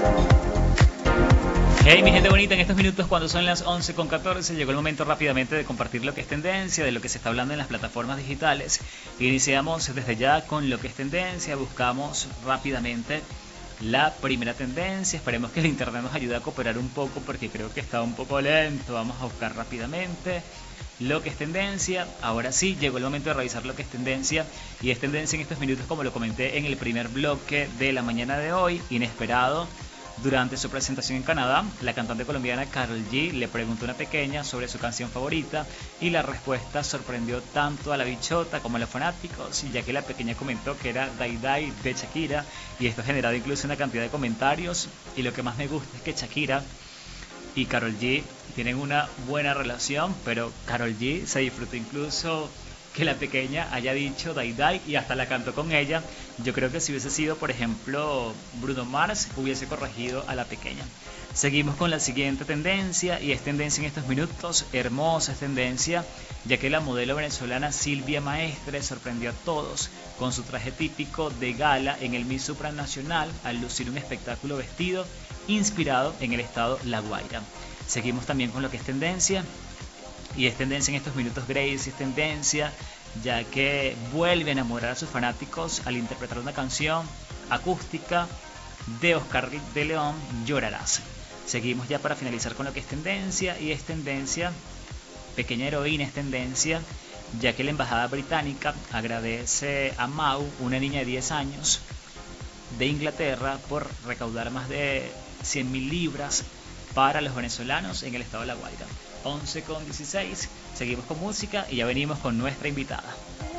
Hey mi gente bonita, en estos minutos cuando son las 11:14 llegó el momento rápidamente de compartir lo que es tendencia, de lo que se está hablando en las plataformas digitales. Iniciamos desde ya con lo que es tendencia, buscamos rápidamente la primera tendencia, esperemos que el internet nos ayude a cooperar un poco porque creo que está un poco lento, vamos a buscar rápidamente lo que es tendencia. Ahora sí, llegó el momento de revisar lo que es tendencia y es tendencia en estos minutos como lo comenté en el primer bloque de la mañana de hoy, inesperado. Durante su presentación en Canadá, la cantante colombiana Karol G le preguntó a una pequeña sobre su canción favorita y la respuesta sorprendió tanto a la bichota como a los fanáticos, ya que la pequeña comentó que era Die Die de Shakira y esto ha generado incluso una cantidad de comentarios. Y lo que más me gusta es que Shakira y Karol G tienen una buena relación, pero Karol G se disfrutó incluso que la pequeña haya dicho Die Die y hasta la cantó con ella. Yo creo que si hubiese sido, por ejemplo, Bruno Mars, hubiese corregido a la pequeña. Seguimos con la siguiente tendencia y es tendencia en estos minutos, hermosa es tendencia, ya que la modelo venezolana Silvia Maestre sorprendió a todos con su traje típico de gala en el Miss Supranacional al lucir un espectáculo vestido inspirado en el estado La Guaira. Seguimos también con lo que es tendencia. Y es tendencia en estos minutos Grace, es tendencia ya que vuelve a enamorar a sus fanáticos al interpretar una canción acústica de Oscar de León, Llorarás. Seguimos ya para finalizar con lo que es tendencia y es tendencia, pequeña heroína es tendencia, ya que la embajada británica agradece a Mau, una niña de 10 años de Inglaterra, por recaudar más de 100.000 libras para los venezolanos en el estado de La Guaira. 11:16, seguimos con música y ya venimos con nuestra invitada.